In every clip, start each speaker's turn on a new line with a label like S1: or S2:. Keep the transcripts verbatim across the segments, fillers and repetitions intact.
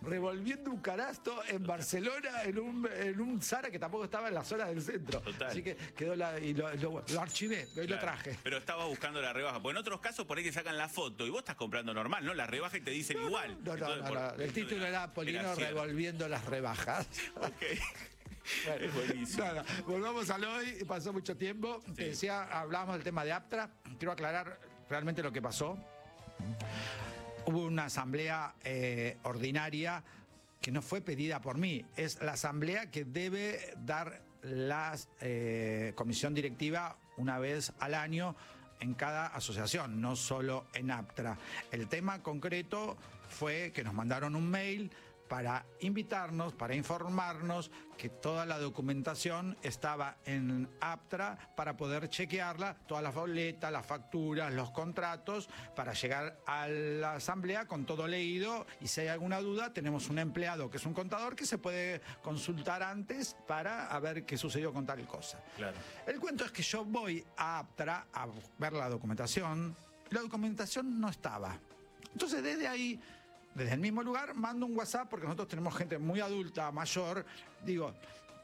S1: revolviendo un canasto en Barcelona, en un, en un Zara que tampoco estaba en la zona del centro.
S2: Total.
S1: Así que quedó la, y lo, lo, lo archivé, hoy claro, lo traje.
S2: Pero estaba buscando la rebaja. Porque en otros casos por ahí te sacan la foto y vos estás comprando normal, ¿no? La rebaja y te dicen
S1: no,
S2: igual.
S1: No, no,
S2: Entonces,
S1: no,
S2: por,
S1: no, no. El título era Polino
S2: era
S1: revolviendo las rebajas.
S2: Ok.
S1: Bueno,
S2: es buenísimo.
S1: Nada, volvamos al hoy, pasó mucho tiempo. Sí. Te decía, hablábamos del tema de Aptra. Quiero aclarar realmente lo que pasó. Hubo una asamblea eh, ordinaria que no fue pedida por mí. Es la asamblea que debe dar la eh, comisión directiva una vez al año en cada asociación, no solo en Aptra. El tema concreto fue que nos mandaron un mail para invitarnos, para informarnos que toda la documentación estaba en Aptra para poder chequearla, todas las boletas, las facturas, los contratos, para llegar a la asamblea con todo leído, y si hay alguna duda tenemos un empleado que es un contador que se puede consultar antes para a ver qué sucedió con tal cosa.
S2: Claro.
S1: El cuento es que yo voy a Aptra a ver la documentación, la documentación no estaba. Entonces desde ahí, desde el mismo lugar, mando un WhatsApp, porque nosotros tenemos gente muy adulta, mayor, digo,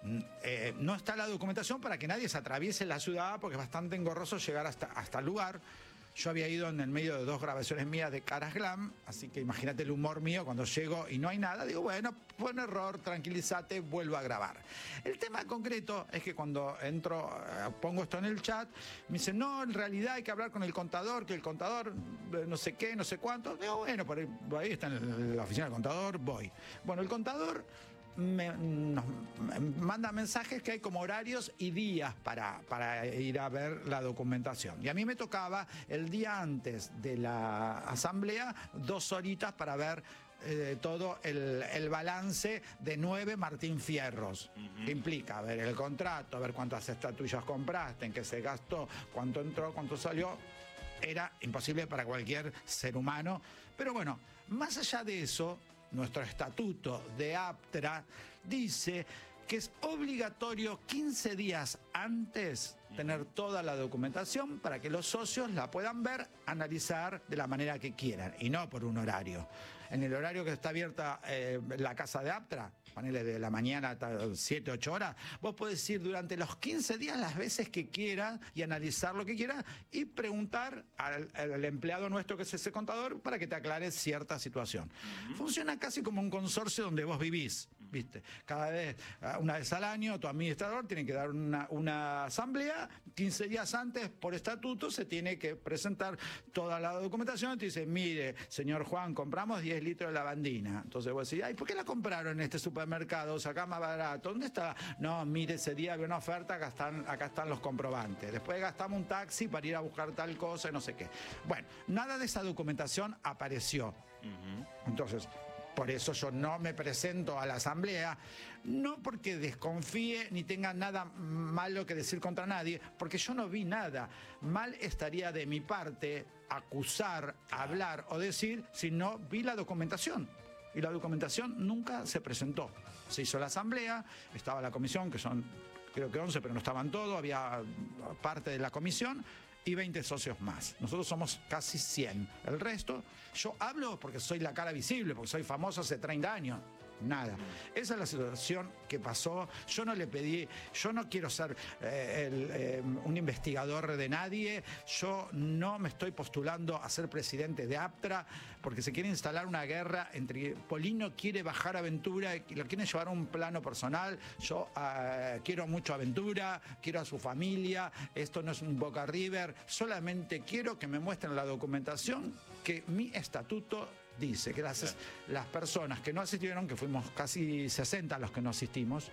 S1: eh, no está la documentación para que nadie se atraviese la ciudad, porque es bastante engorroso llegar hasta, hasta el lugar. Yo había ido en el medio de dos grabaciones mías de Caras Glam, así que imagínate el humor mío cuando llego y no hay nada. Digo, bueno, fue un error, tranquilízate, vuelvo a grabar. El tema concreto es que cuando entro, pongo esto en el chat, me dicen, no, en realidad hay que hablar con el contador, que el contador no sé qué, no sé cuánto. Digo, bueno, por ahí, por ahí está en la oficina del contador, voy. Bueno, el contador Me, nos manda mensajes que hay como horarios y días para, para ir a ver la documentación. Y a mí me tocaba el día antes de la asamblea dos horitas para ver eh, todo el, el balance de nueve Martín Fierros. Uh-huh. Que implica ver el contrato, ver cuántas estatuillas compraste, en qué se gastó, cuánto entró, cuánto salió. Era imposible para cualquier ser humano. Pero bueno, más allá de eso, nuestro estatuto de Aptra dice que es obligatorio quince días antes tener toda la documentación para que los socios la puedan ver, analizar de la manera que quieran y no por un horario. En el horario que está abierta eh, la casa de Aptra, ponele de la mañana hasta siete, ocho horas, vos podés ir durante los quince días las veces que quieras y analizar lo que quieras y preguntar al, al empleado nuestro que es ese contador para que te aclare cierta situación. Uh-huh. Funciona casi como un consorcio donde vos vivís, ¿viste? Cada vez, una vez al año, tu administrador tiene que dar una, una asamblea, quince días antes, por estatuto, se tiene que presentar toda la documentación y te dice, mire, señor Juan, compramos diez litros de lavandina. Entonces vos decís, ay, ¿por qué la compraron en este supermercado? Acá más barato. ¿Dónde está? No, mire, ese día había una oferta, acá están, acá están los comprobantes. Después gastamos un taxi para ir a buscar tal cosa y no sé qué. Bueno, nada de esa documentación apareció. Uh-huh. Entonces, por eso yo no me presento a la asamblea, no porque desconfíe ni tenga nada malo que decir contra nadie, porque yo no vi nada. Mal estaría de mi parte acusar, hablar o decir si no vi la documentación. Y la documentación nunca se presentó. Se hizo la asamblea, estaba la comisión, que son creo que once, pero no estaban todos, había parte de la comisión y veinte socios más. Nosotros somos casi cien. El resto, yo hablo porque soy la cara visible, porque soy famoso hace treinta años. Nada. Esa es la situación que pasó. Yo no le pedí, yo no quiero ser eh, el, eh, un investigador de nadie. Yo no me estoy postulando a ser presidente de Aptra porque se quiere instalar una guerra entre Polino quiere bajar a Ventura y lo quiere llevar a un plano personal. Yo eh, quiero mucho a Ventura, quiero a su familia. Esto no es un Boca River. Solamente quiero que me muestren la documentación que mi estatuto dice, que las, las personas que no asistieron, que fuimos casi sesenta los que no asistimos,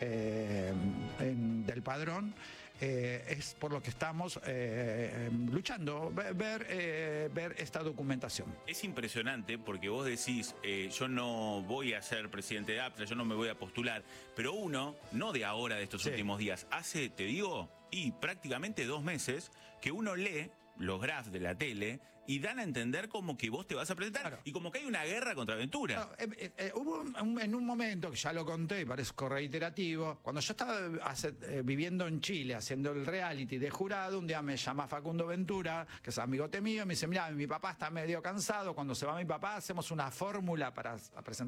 S1: eh, en, del padrón, eh, es por lo que estamos eh, luchando, ver, eh, ver esta documentación.
S2: Es impresionante porque vos decís, eh, yo no voy a ser presidente de Aptra, yo no me voy a postular, pero uno, no de ahora, de estos sí. últimos días, hace, te digo, y prácticamente dos meses que uno lee los graphs de la tele y dan a entender como que vos te vas a presentar, claro, y como que hay una guerra contra Ventura.
S1: Claro, eh, eh, hubo un, en un momento, que ya lo conté y parezco reiterativo, cuando yo estaba hace, eh, viviendo en Chile, haciendo el reality de jurado, un día me llama Facundo Ventura, que es amigote mío, y me dice, mira, mi papá está medio cansado, cuando se va mi papá hacemos una fórmula para presentar